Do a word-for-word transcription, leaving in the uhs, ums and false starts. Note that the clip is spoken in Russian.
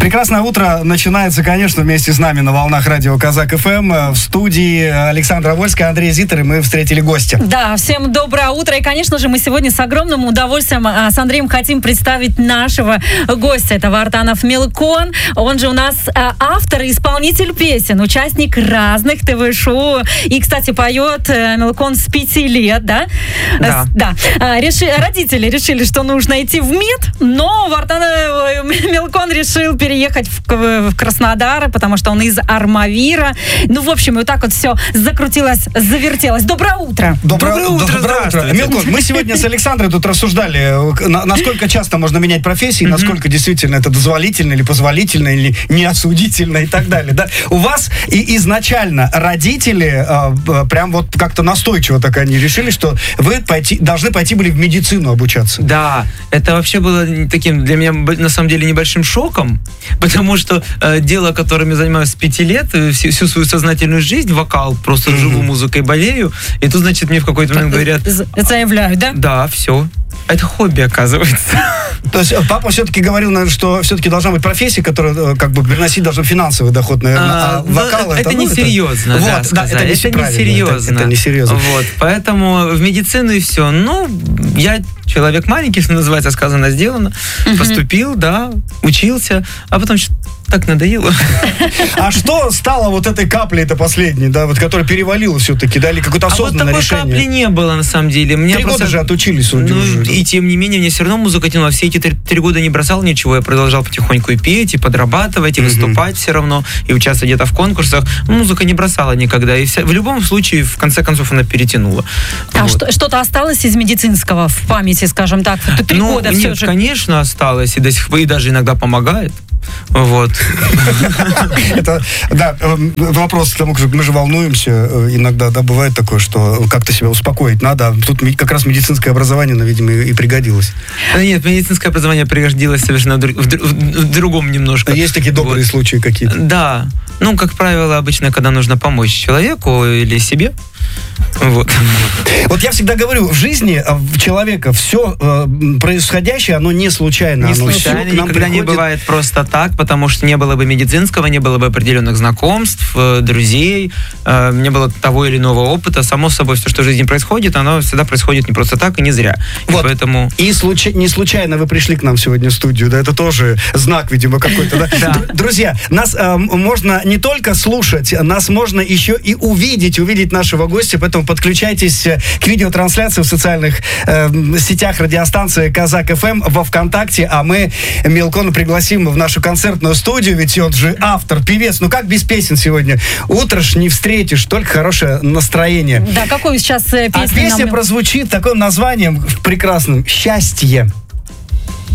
Прекрасное утро начинается, конечно, вместе с нами на волнах радио Казак эф эм. В студии Александра Вольская, Андрей Зитер, и мы встретили гостя. Да, всем доброе утро. И, конечно же, мы сегодня с огромным удовольствием а, с Андреем хотим представить нашего гостя. Это Вартанов Мелкон. Он же у нас а, автор и исполнитель песен, участник разных ТВ-шоу. И, кстати, поет а, Мелкон с пяти лет, да? Да. С, да. А, реши, родители решили, что нужно идти в МИД, но Вартанов Мелкон решил переехать в, в Краснодар, потому что он из Армавира. Ну, в общем, и вот так вот все закрутилось, завертелось. Доброе утро. Доброе, Доброе утро, доброе утро. Мелкон, мы сегодня с Александрой тут рассуждали, на, насколько часто можно менять профессии, mm-hmm. насколько действительно это дозволительно или позволительно, или неосудительно и так далее. Да? У вас и изначально родители э, прям вот как-то настойчиво так они решили, что вы пойти, должны пойти были в медицину обучаться. Да, это вообще было таким для меня на самом деле небольшим шоком, потому что э, дело, которым я занимаюсь с пяти лет, всю, всю свою сознательную жизнь, вокал, просто mm-hmm. живу музыкой, болею, и тут, значит, мне в какой-то момент говорят... Заявляют, да? Да, все. Это хобби, оказывается. То есть папа все-таки говорил, наверное, что все-таки должна быть профессия, которая как бы приносить должен финансовый доход, наверное. А, а вокал это, это, это ну, несерьезно, это, да, вот, сказать. Да, это, не это несерьезно. Это, это несерьезно. Вот, поэтому в медицину и все. Ну, я человек маленький, что называется, сказано, сделано. Uh-huh. Поступил, да, учился, а потом так надоело. А что стало вот этой каплей-то последней, да, вот, которая перевалила все-таки, да, или какое-то осознанное а вот решение? такой капли не было, на самом деле. Мне три просто... года же отучились. Ну, уже, и тем не менее, мне все равно музыка тянула. Все эти три, три года не бросал ничего. Я продолжал потихоньку и петь, и подрабатывать, и mm-hmm. выступать все равно, и участвовать где-то в конкурсах. Музыка не бросала никогда. И вся... в любом случае, в конце концов, она перетянула. А вот. что, что-то осталось из медицинского в памяти, скажем так? Три ну, года нет, все же. Конечно, осталось. И до сих пор, и даже иногда помогает. Вот. Это, да, вопрос к тому, что мы же волнуемся. Иногда, да, бывает такое, что как-то себя успокоить надо. Тут как раз медицинское образование, ну, видимо, и пригодилось. Да нет, медицинское образование пригодилось совершенно в, в, в, в другом немножко. Есть такие добрые вот. случаи какие-то? Да. Ну, как правило, обычно, когда нужно помочь человеку или себе. Вот. Вот я всегда говорю, в жизни человека все э, происходящее, оно не случайно. Не оно случайно, никогда приходит... не бывает просто так, потому что не было бы медицинского, не было бы определенных знакомств, э, друзей, э, не было того или иного опыта. Само собой, все, что в жизни происходит, оно всегда происходит не просто так и не зря. Вот. И поэтому... И случай... не случайно вы пришли к нам сегодня в студию, да, это тоже знак, видимо, какой-то, да? Друзья, нас можно не только слушать, нас можно еще и увидеть, увидеть нашего гостя, поэтому подключайтесь к видеотрансляции в социальных э, сетях радиостанции Казак эф эм во ВКонтакте, а мы Мелкона пригласим в нашу концертную студию, ведь он же автор, певец. Ну как без песен сегодня? Утро ж не встретишь, только хорошее настроение. Да, какую сейчас э, песню? А песня нам... прозвучит таким названием прекрасным «Счастье».